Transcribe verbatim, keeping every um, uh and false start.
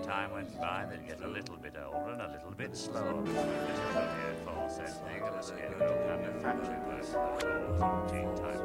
time went by, they'd get a little bit older and a little bit slower. This is the falsetto thing, and the scarecrow manufactured most of the laws of tea time.